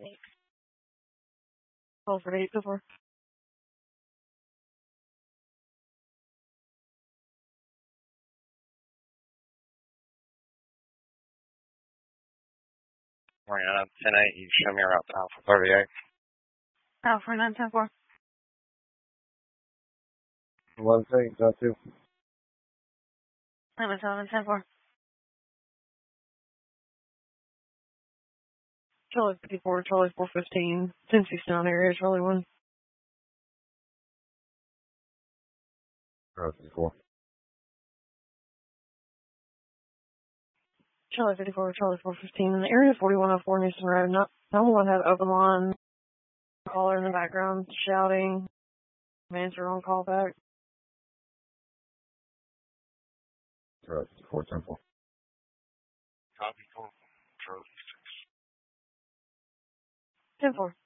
Call for 8 before. Morning, 10-8, you show me around Alpha 38. Alpha 910-4. 11-8, 11-10-4. Charlie 54, Charlie 415. Cincy Stone area, Charlie 1. Charlie 54. Charlie 54, Charlie 415. In the area 4104 Newson Road, not one had open line. Caller in the background shouting. Answer on call back. Charlie 54, 10-4. Copy, Charlie 10-4.